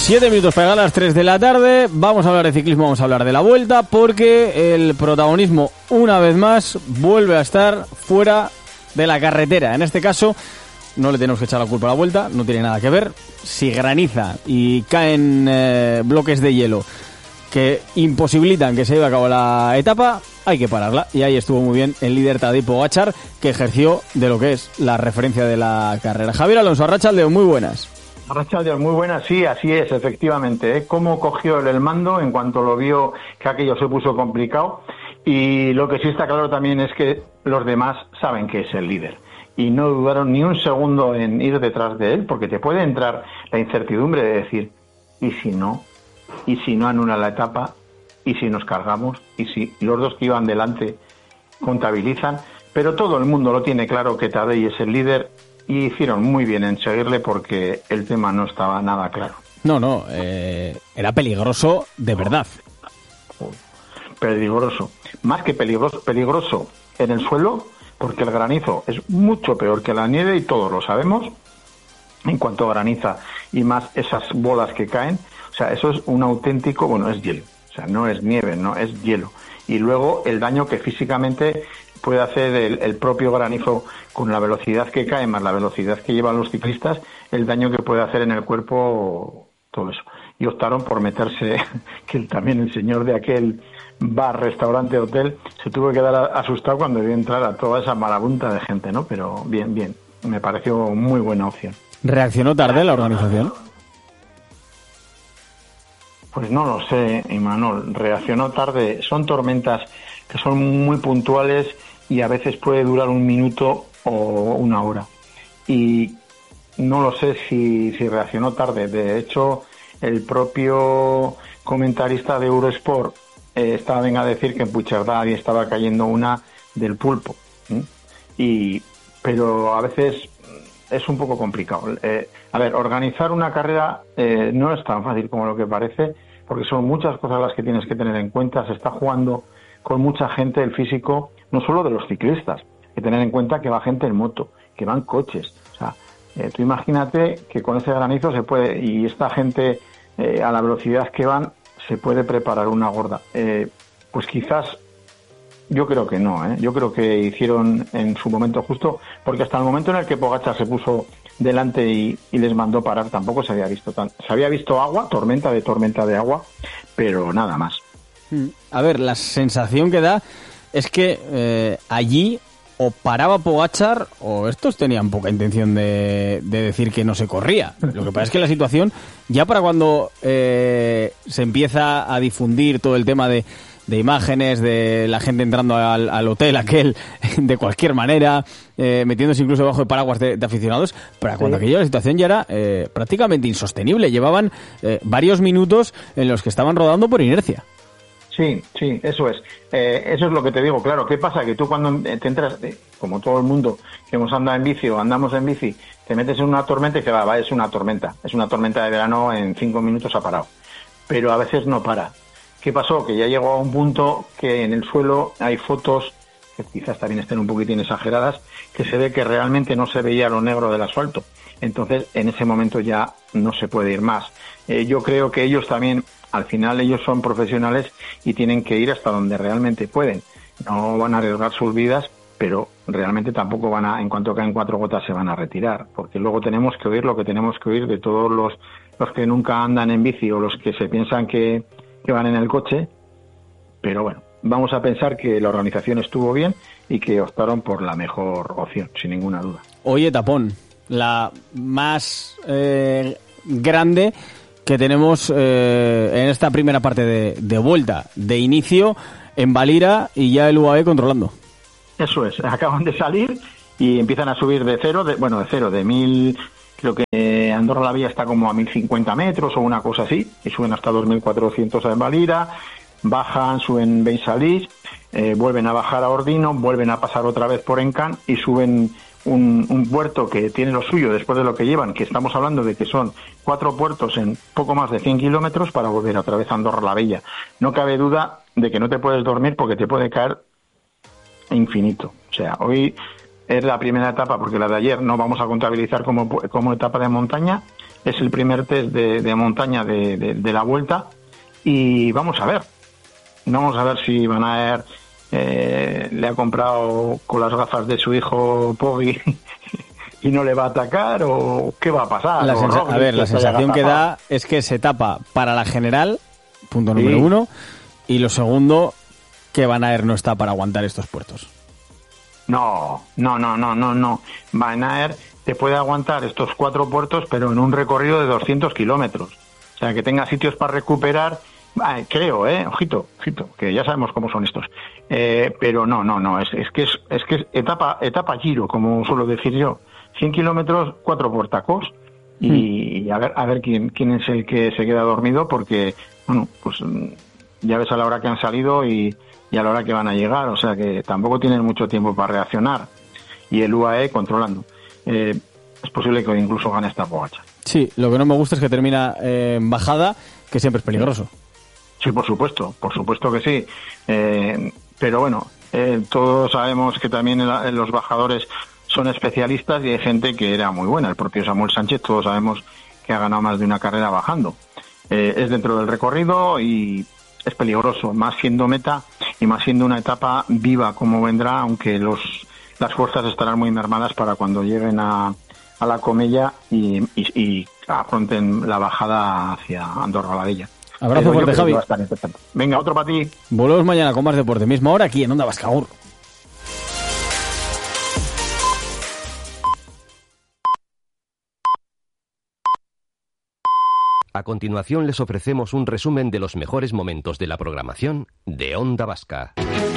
7 minutos para las 3 de la tarde. Vamos a hablar de ciclismo, vamos a hablar de la Vuelta, porque el protagonismo, una vez más, vuelve a estar fuera de la carretera. En este caso, no le tenemos que echar la culpa a la Vuelta, no tiene nada que ver. Si graniza y caen bloques de hielo que imposibilitan que se lleve a cabo la etapa, hay que pararla. Y ahí estuvo muy bien el líder Tadej Pogačar, que ejerció de lo que es la referencia de la carrera. Javier Alonso, arratsalde, muy buenas. Arratsalde, muy buenas, sí, así es, efectivamente. Cómo cogió el mando en cuanto lo vio que aquello se puso complicado. Y lo que sí está claro también es que los demás saben que es el líder. Y no dudaron ni un segundo en ir detrás de él, porque te puede entrar la incertidumbre de decir, ¿y si no? ¿Y si no anula la etapa? ¿Y si nos cargamos? ¿Y si los dos que iban delante contabilizan? Pero todo el mundo lo tiene claro que Tadej es el líder y hicieron muy bien en seguirle porque el tema no estaba nada claro. No, era peligroso de verdad. Peligroso. Más que peligroso en el suelo, porque el granizo es mucho peor que la nieve y todos lo sabemos. En cuanto graniza y más esas bolas que caen, o sea, eso es un auténtico, bueno, es hielo. O sea, no es nieve, no, es hielo. Y luego el daño que físicamente puede hacer el propio granizo con la velocidad que cae, más la velocidad que llevan los ciclistas, el daño que puede hacer en el cuerpo, todo eso. Y optaron por meterse, que también el señor de aquel bar, restaurante, hotel, se tuvo que quedar asustado cuando vio entrar a toda esa marabunta de gente, ¿no? Pero bien, me pareció muy buena opción. ¿Reaccionó tarde la organización? Pues no lo sé, Imanol, reaccionó tarde. Son tormentas que son muy puntuales y a veces puede durar un minuto o una hora. Y no lo sé si reaccionó tarde. De hecho, el propio comentarista de Eurosport estaba venga a decir que en Puigcerdá estaba cayendo una del pulpo. Pero a veces es un poco complicado. A ver, organizar una carrera no es tan fácil como lo que parece, porque son muchas cosas las que tienes que tener en cuenta. Se está jugando con mucha gente el físico, no solo de los ciclistas. Hay que tener en cuenta que va gente en moto, que van coches. O sea, tú imagínate que con ese granizo se puede, y esta gente a la velocidad que van, se puede preparar una gorda. Pues quizás, yo creo que no, yo creo que hicieron en su momento justo, porque hasta el momento en el que Pogačar se puso delante y les mandó parar, tampoco se había visto se había visto agua, tormenta de agua, pero nada más. A ver, la sensación que da es que allí o paraba Pogačar o estos tenían poca intención de decir que no se corría. Lo que pasa es que la situación, ya para cuando se empieza a difundir todo el tema de imágenes de la gente entrando al hotel aquel de cualquier manera, metiéndose incluso bajo el paraguas de aficionados, para cuando aquella la situación ya era prácticamente insostenible. Llevaban varios minutos en los que estaban rodando por inercia. Sí, eso es. Eso es lo que te digo, claro. ¿Qué pasa? Que tú cuando te entras, como todo el mundo que hemos andado en bici o andamos en bici, te metes en una tormenta y dices, va, es una tormenta. Es una tormenta de verano, en 5 minutos ha parado. Pero a veces no para. ¿Qué pasó? Que ya llegó a un punto que en el suelo hay fotos, que quizás también estén un poquitín exageradas, que se ve que realmente no se veía lo negro del asfalto. Entonces, en ese momento ya no se puede ir más. Yo creo que ellos también, al final ellos son profesionales y tienen que ir hasta donde realmente pueden. No van a arriesgar sus vidas, pero realmente tampoco van a, en cuanto caen 4 gotas, se van a retirar. Porque luego tenemos que oír lo que tenemos que oír de todos los que nunca andan en bici o los que se piensan que van en el coche. Pero bueno, vamos a pensar que la organización estuvo bien y que optaron por la mejor opción, sin ninguna duda. Oye, tapón, la más grande que tenemos en esta primera parte de Vuelta, de inicio en Valira y ya el UAE controlando. Eso es, acaban de salir y empiezan a subir de 1000, creo que Andorra la Vella está como a 1050 metros o una cosa así, y suben hasta 2400 en Valira, bajan, suben Bensalís, vuelven a bajar a Ordino, vuelven a pasar otra vez por Encán y suben un puerto que tiene lo suyo después de lo que llevan, que estamos hablando de que son 4 puertos en poco más de 100 kilómetros para volver otra vez a Andorra la Vella. No cabe duda de que no te puedes dormir porque te puede caer infinito. O sea, hoy es la primera etapa, porque la de ayer no vamos a contabilizar como etapa de montaña. es el primer test de montaña de la Vuelta, y vamos a ver si Van Aert le ha comprado con las gafas de su hijo Poggi y no le va a atacar, o qué va a pasar. La sensación que da es que se tapa para la general, punto número uno, y lo segundo, que Van Aert no está para aguantar estos puertos. No. Van Aert te puede aguantar estos 4 puertos, pero en un recorrido de 200 kilómetros. O sea, que tenga sitios para recuperar, creo, ojito, que ya sabemos cómo son estos. Pero no, es que es etapa giro, como suelo decir yo. 100 kilómetros, 4 puertacos, y a ver quién es el que se queda dormido, porque, bueno, pues ya ves a la hora que han salido y a la hora que van a llegar, o sea que tampoco tienen mucho tiempo para reaccionar, y el UAE controlando. Es posible que incluso gane esta Pogačar. Sí, lo que no me gusta es que termina en bajada, que siempre es peligroso. Sí, por supuesto que sí. Pero bueno, todos sabemos que también los bajadores son especialistas, y hay gente que era muy buena. El propio Samuel Sánchez, todos sabemos que ha ganado más de una carrera bajando. Es dentro del recorrido y es peligroso, más siendo meta y más siendo una etapa viva como vendrá, aunque las fuerzas estarán muy mermadas para cuando lleguen a la Comella y afronten la bajada hacia Andorra la Vella. Abrazo fuerte, Javi. Venga, otro para ti. Volvemos mañana con más deporte, misma hora aquí en Onda Vasca. A continuación les ofrecemos un resumen de los mejores momentos de la programación de Onda Vasca.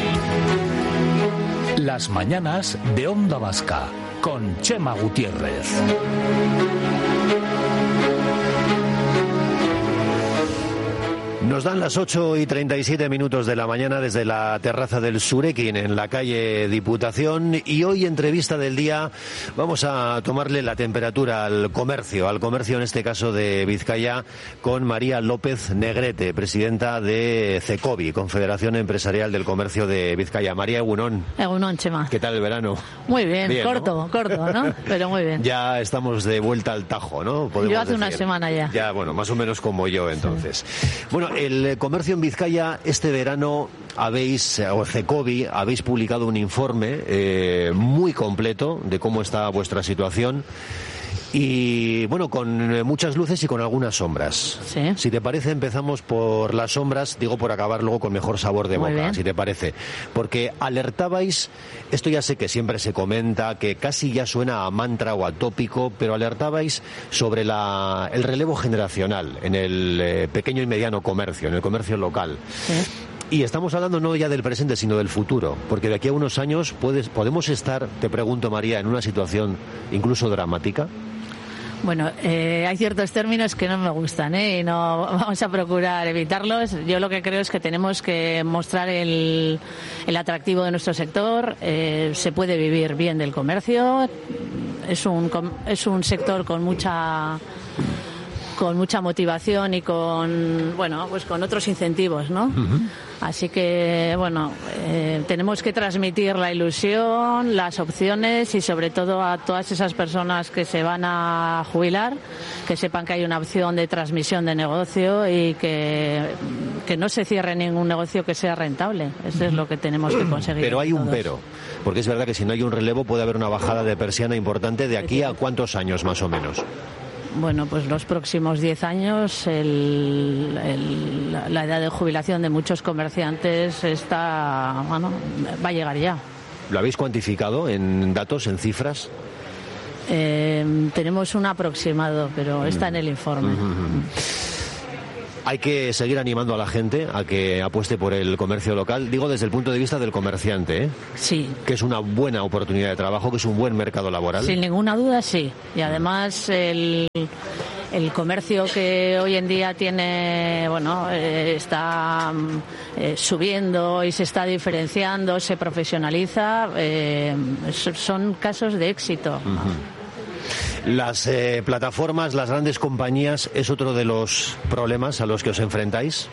Las mañanas de Onda Vasca con Chema Gutiérrez. Nos dan las 8:37 de la mañana desde la terraza del Surekin en la calle Diputación, y hoy entrevista del día vamos a tomarle la temperatura al comercio en este caso de Vizcaya, con María López Negrete, presidenta de CECOVI, Confederación Empresarial del Comercio de Vizcaya. María, egunon. Egunon, Chema. ¿Qué tal el verano? Muy bien, corto, ¿no? Pero muy bien. Ya estamos de vuelta al Tajo, ¿no? Yo hace una semana ya. Ya, bueno, más o menos como yo entonces. Sí. Bueno, el comercio en Vizcaya, este verano CECOVI, habéis publicado un informe muy completo de cómo está vuestra situación. Y bueno, con muchas luces y con algunas sombras. Sí. Si te parece, empezamos por las sombras, digo, por acabar luego con mejor sabor de boca, si te parece. Porque alertabais, esto ya sé que siempre se comenta, que casi ya suena a mantra o a tópico, pero alertabais sobre el relevo generacional en el pequeño y mediano comercio, en el comercio local. Sí. Y estamos hablando no ya del presente, sino del futuro, porque de aquí a unos años podemos estar, te pregunto, María, en una situación incluso dramática. Bueno, hay ciertos términos que no me gustan, y no vamos a procurar evitarlos. Yo lo que creo es que tenemos que mostrar el atractivo de nuestro sector. Se puede vivir bien del comercio. Es un sector con mucha motivación y con otros incentivos, ¿no? Uh-huh. Así que, bueno, tenemos que transmitir la ilusión, las opciones, y sobre todo a todas esas personas que se van a jubilar, que sepan que hay una opción de transmisión de negocio y que no se cierre ningún negocio que sea rentable. Eso es lo que tenemos que conseguir. Pero hay un pero, porque es verdad que si no hay un relevo puede haber una bajada de persiana importante. ¿De aquí a cuántos años más o menos? Bueno, pues los próximos 10 años la edad de jubilación de muchos comerciantes va a llegar ya. ¿Lo habéis cuantificado en datos, en cifras? Tenemos un aproximado, pero está en el informe. Hay que seguir animando a la gente a que apueste por el comercio local, digo desde el punto de vista del comerciante, ¿eh? Sí. Que es una buena oportunidad de trabajo, que es un buen mercado laboral. Sin ninguna duda, sí. Y además el comercio que hoy en día tiene, está subiendo y se está diferenciando, se profesionaliza, son casos de éxito. Uh-huh. Las plataformas, las grandes compañías, ¿es otro de los problemas a los que os enfrentáis?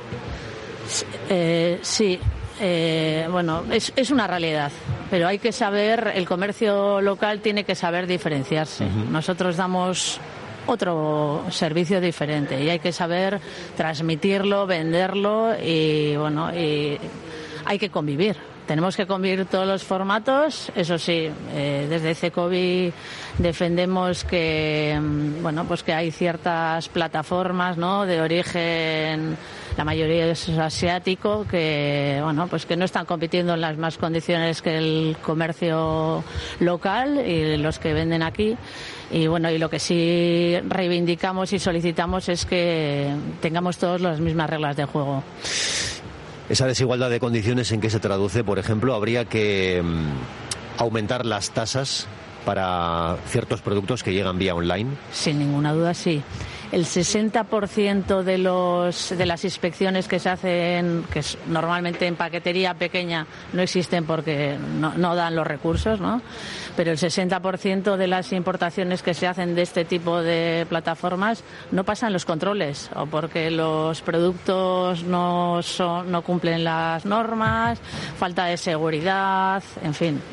Sí. Es una realidad, pero hay que saber, el comercio local tiene que saber diferenciarse. Uh-huh. Nosotros damos otro servicio diferente y hay que saber transmitirlo, venderlo y bueno, y hay que convivir. Tenemos que convivir todos los formatos, eso sí, desde Cecovi defendemos que, bueno, pues que hay ciertas plataformas, ¿no?, de origen, la mayoría es asiático, que, bueno, pues que no están compitiendo en las mismas condiciones que el comercio local y los que venden aquí. Y bueno, y lo que sí reivindicamos y solicitamos es que tengamos todos las mismas reglas de juego. Esa desigualdad de condiciones, ¿en qué se traduce? Por ejemplo, habría que aumentar las tasas para ciertos productos que llegan vía online. Sin ninguna duda, sí. El 60% de las inspecciones que se hacen, que es normalmente en paquetería pequeña, no existen porque no dan los recursos, ¿no? Pero el 60% de las importaciones que se hacen de este tipo de plataformas no pasan los controles, o porque los productos no cumplen las normas, falta de seguridad, en fin.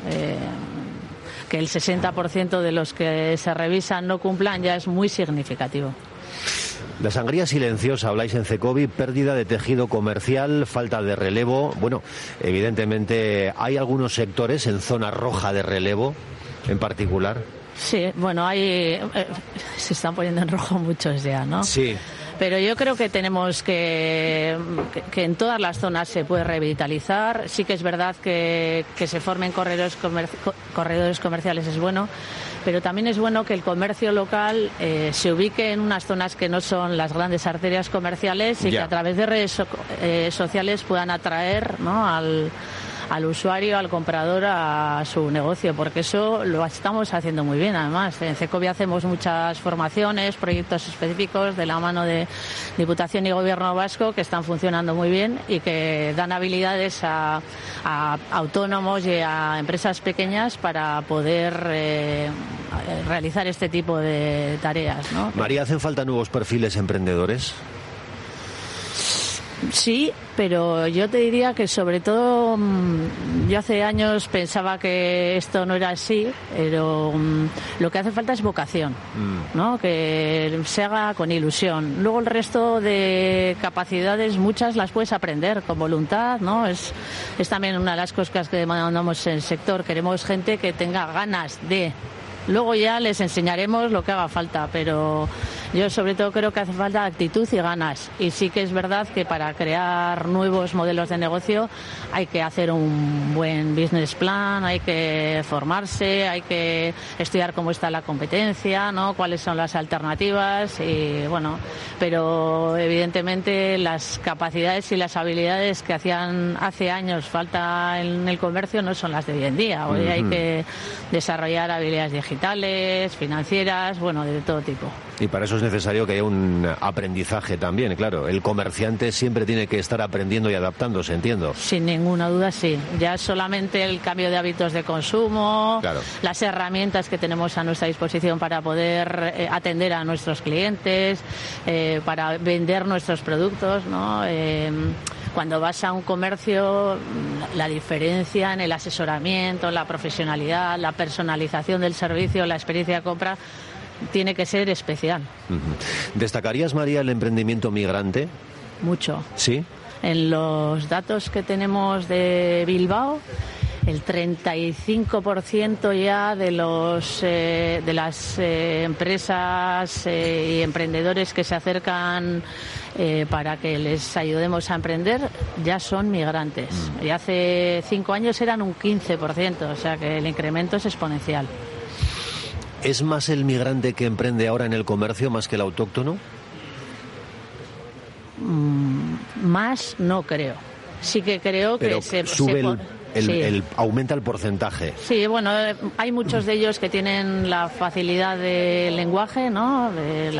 Que el 60% de los que se revisan no cumplan ya es muy significativo. La sangría silenciosa, habláis en Cecovi, pérdida de tejido comercial, falta de relevo. Bueno, evidentemente hay algunos sectores en zona roja de relevo en particular. Sí, bueno, se están poniendo en rojo muchos ya, ¿no? Sí. Pero yo creo que tenemos que en todas las zonas se puede revitalizar. Sí que es verdad que se formen corredores comerciales es bueno, pero también es bueno que el comercio local se ubique en unas zonas que no son las grandes arterias comerciales y que a través de redes sociales puedan atraer, ¿no?, al usuario, al comprador, a su negocio, porque eso lo estamos haciendo muy bien. Además, en Cecovi hacemos muchas formaciones, proyectos específicos de la mano de Diputación y Gobierno vasco que están funcionando muy bien y que dan habilidades a autónomos y a empresas pequeñas para poder realizar este tipo de tareas, ¿no? María, ¿hacen falta nuevos perfiles emprendedores? Sí, pero yo te diría que sobre todo yo hace años pensaba que esto no era así, pero lo que hace falta es vocación, ¿no?, que se haga con ilusión. Luego el resto de capacidades, muchas las puedes aprender con voluntad, ¿no? Es también una de las cosas que demandamos en el sector. Queremos gente que tenga ganas de. Luego ya les enseñaremos lo que haga falta, pero yo sobre todo creo que hace falta actitud y ganas. Y sí que es verdad que para crear nuevos modelos de negocio hay que hacer un buen business plan, hay que formarse, hay que estudiar cómo está la competencia, ¿no?, cuáles son las alternativas y bueno, pero evidentemente las capacidades y las habilidades que hacían hace años falta en el comercio no son las de hoy en día. Hoy hay que desarrollar habilidades digitales, financieras, bueno, de todo tipo. Y para eso es necesario que haya un aprendizaje también, claro. El comerciante siempre tiene que estar aprendiendo y adaptándose, entiendo. Sin ninguna duda, sí. Ya solamente el cambio de hábitos de consumo, claro, las herramientas que tenemos a nuestra disposición para poder atender a nuestros clientes, para vender nuestros productos, ¿no? Cuando vas a un comercio, la diferencia en el asesoramiento, la profesionalidad, la personalización del servicio, la experiencia de compra tiene que ser especial. ¿Destacarías, María, el emprendimiento migrante? Mucho. ¿Sí? En los datos que tenemos de Bilbao, el 35% ya de las empresas y emprendedores que se acercan para que les ayudemos a emprender ya son migrantes. Y hace 5 años eran un 15%, o sea que el incremento es exponencial. ¿Es más el migrante que emprende ahora en el comercio más que el autóctono? Más no creo. Sí que creo pero que sube aumenta el porcentaje. Sí, bueno, hay muchos de ellos que tienen la facilidad del lenguaje, ¿no?, de